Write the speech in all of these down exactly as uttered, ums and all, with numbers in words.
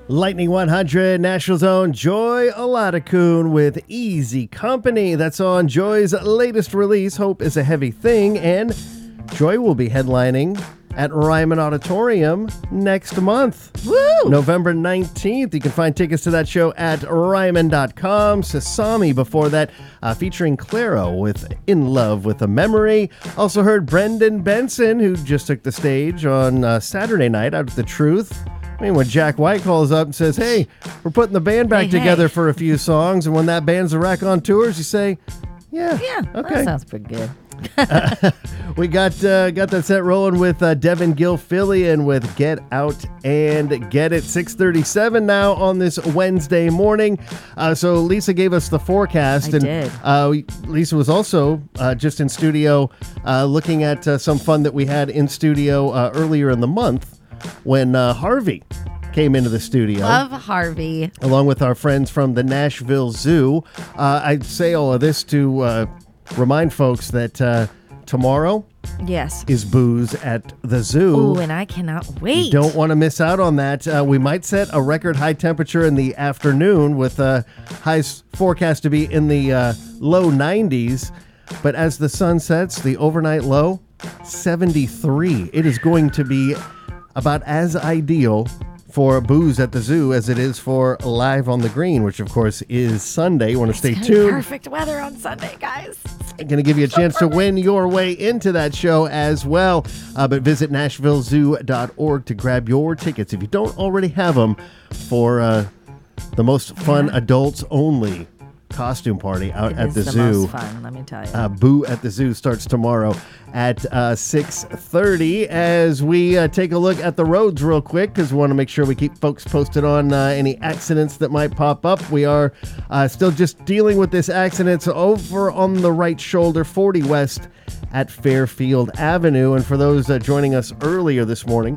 Lightning one hundred, Nashville's own Joy Oladokun with Easy Company. That's on Joy's latest release, Hope is a Heavy Thing, and Joy will be headlining at Ryman Auditorium next month. Woo! November nineteenth. You can find tickets to that show at ryman dot com. Sasami before that, uh, featuring Clairo with In Love with a Memory. Also heard Brendan Benson, who just took the stage on uh, Saturday night out at The Truth. I mean, when Jack White calls up and says, hey, we're putting the band back Hey, together hey. for a few songs, and when that band's a rack on tours, you say, yeah, Yeah, okay. that sounds pretty good. uh, we got uh, got that set rolling with uh, Devin Gilfillian with Get Out and Get It. six thirty-seven now on this Wednesday morning. Uh, so Lisa gave us the forecast. I and did. Uh, Lisa was also uh, just in studio uh, looking at uh, some fun that we had in studio uh, earlier in the month when uh, Harvey came into the studio. Love Harvey. Along with our friends from the Nashville Zoo. Uh, I say all of this to uh, remind folks that uh, tomorrow Yes. is Booze at the Zoo. Ooh, and I cannot wait. You don't want to miss out on that. Uh, we might set a record high temperature in the afternoon with uh, highs forecast to be in the uh, low nineties. But as the sun sets, the overnight low, seventy-three. It is going to be about as ideal for Booze at the Zoo as it is for Live on the Green, which of course is Sunday. You want to stay It's gonna be tuned. perfect weather on Sunday, guys. I'm going to give you a chance to win your way into that show as well. Uh, but visit nashville zoo dot org to grab your tickets if you don't already have them for uh, the most fun Yeah. adults only costume party out It at is the, the zoo. most fun, let me tell you. Uh, Boo at the Zoo starts tomorrow at uh, six thirty. As we uh, take a look at the roads real quick, because we want to make sure we keep folks posted on uh, any accidents that might pop up. We are uh, still just dealing with this accident. So over on the right shoulder, forty West at Fairfield Avenue. And for those uh, joining us earlier this morning,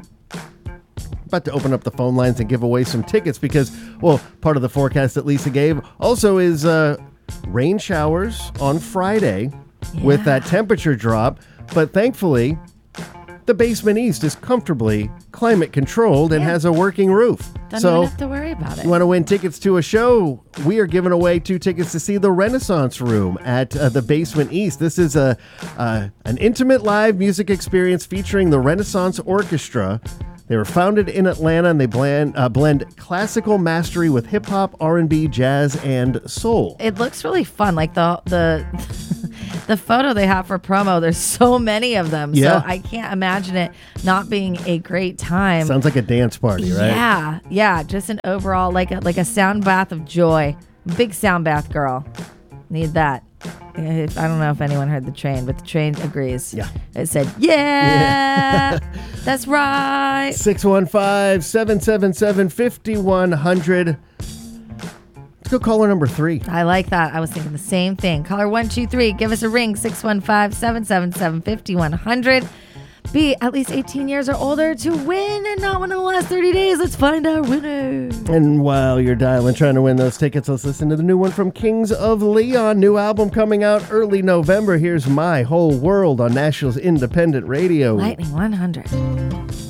about to open up the phone lines and give away some tickets because, well, part of the forecast that Lisa gave also is uh, rain showers on Friday with that temperature drop. But thankfully, the Basement East is comfortably climate controlled and Yeah. has a working roof. Don't so even have to worry about it. you want to win tickets to a show? We are giving away two tickets to see the Renaissance Room at uh, the Basement East. This is a uh, an intimate live music experience featuring the Renaissance Orchestra. They were founded in Atlanta, and they blend, uh, blend classical mastery with hip hop, R and B, jazz, and soul. It looks really fun. Like the the the photo they have for promo, there's so many of them. Yeah. So I can't imagine it not being a great time. Sounds like a dance party, right? Yeah, yeah. Just an overall like a like a sound bath of joy. Big sound bath girl. Need that. If, I don't know if anyone heard the train, but the train agrees. Yeah. It said, yeah, that's right. six one five, seven seven seven, five one zero zero. Let's go caller number three. I like that. I was thinking the same thing. Caller one two three, give us a ring, six one five, seven seven seven, five one zero zero. Be at least eighteen years or older to win and not win in the last thirty days. Let's find our winner. And while you're dialing, trying to win those tickets, let's listen to the new one from Kings of Leon. New album coming out early November. Here's My Whole World on Nashville's Independent Radio. Lightning one hundred.